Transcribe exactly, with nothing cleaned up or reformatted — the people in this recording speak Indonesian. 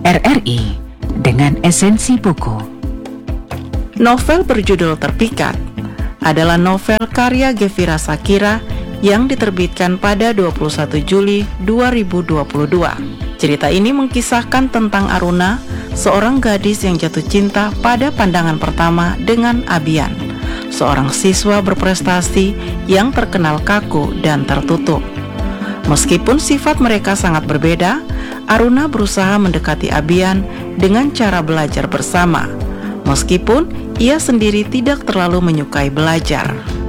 R R I dengan esensi buku. Novel berjudul Terpikat adalah novel karya Gevira Sakira yang diterbitkan pada dua puluh satu Juli dua ribu dua puluh dua. Cerita ini mengkisahkan tentang Aruna, seorang gadis yang jatuh cinta pada pandangan pertama dengan Abian, seorang siswa berprestasi yang terkenal kaku dan tertutup. Meskipun sifat mereka sangat berbeda, Aruna berusaha mendekati Abian dengan cara belajar bersama, meskipun ia sendiri tidak terlalu menyukai belajar.